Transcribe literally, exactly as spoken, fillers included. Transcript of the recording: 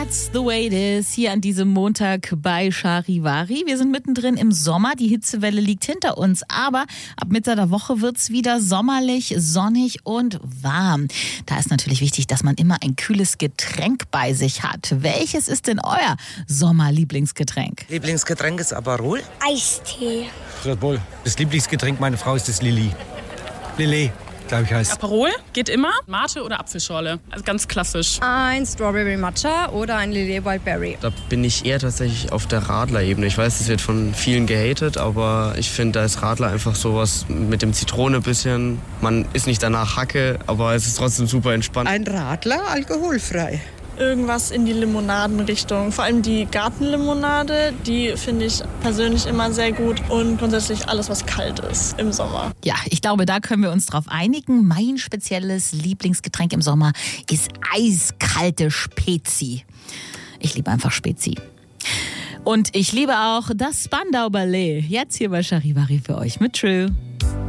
That's the way it is. Hier an diesem Montag bei Charivari. Wir sind mittendrin im Sommer. Die Hitzewelle liegt hinter uns. Aber ab Mitte der Woche wird's wieder sommerlich, sonnig und warm. Da ist natürlich wichtig, dass man immer ein kühles Getränk bei sich hat. Welches ist denn euer Sommerlieblingsgetränk? Lieblingsgetränk ist Aperol. Eistee. Red Bull. Das Lieblingsgetränk meiner Frau ist das Lilly. Lillet, glaube ich, heißt. Aperol geht immer. Mate oder Apfelschorle. Also ganz klassisch. Ein Strawberry Matcha oder ein Lillet Wildberry. Da bin ich eher tatsächlich auf der Radler-Ebene. Ich weiß, das wird von vielen gehatet, aber ich finde, da ist Radler einfach sowas mit dem Zitrone ein bisschen. Man ist nicht danach Hacke, aber es ist trotzdem super entspannt. Ein Radler, alkoholfrei. Irgendwas in die Limonadenrichtung. Vor allem die Gartenlimonade, die finde ich persönlich immer sehr gut. Und grundsätzlich alles, was kalt ist im Sommer. Ja, ich glaube, da können wir uns drauf einigen. Mein spezielles Lieblingsgetränk im Sommer ist eiskalte Spezi. Ich liebe einfach Spezi. Und ich liebe auch das Spandau Ballet. Jetzt hier bei Charivari für euch mit True.